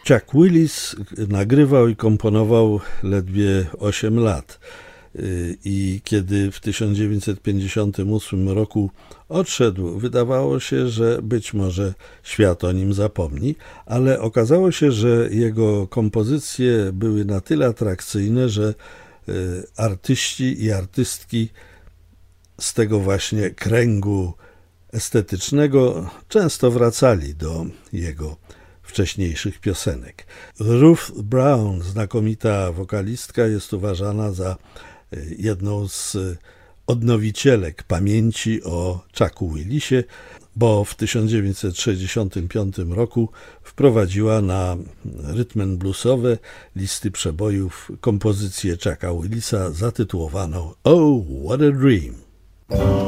Chuck Willis nagrywał i komponował ledwie 8 lat i kiedy w 1958 roku odszedł, wydawało się, że być może świat o nim zapomni, ale okazało się, że jego kompozycje były na tyle atrakcyjne, że artyści i artystki z tego właśnie kręgu estetycznego często wracali do jego wcześniejszych piosenek. Ruth Brown, znakomita wokalistka, jest uważana za jedną z odnowicielek pamięci o Chucku Willisie, bo w 1965 roku wprowadziła na rytm and bluesowe listy przebojów kompozycję Chucka Willisa zatytułowaną Oh, What a Dream.